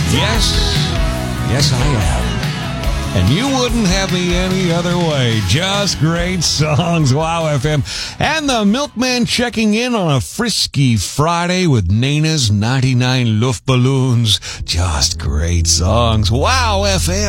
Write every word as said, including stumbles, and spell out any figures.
Yes, yes I am. And you wouldn't have me any other way. Just great songs. Wow F M. And the Milkman checking in on a frisky Friday with Nana's ninety-nine Luftballons. Just great songs. Wow F M.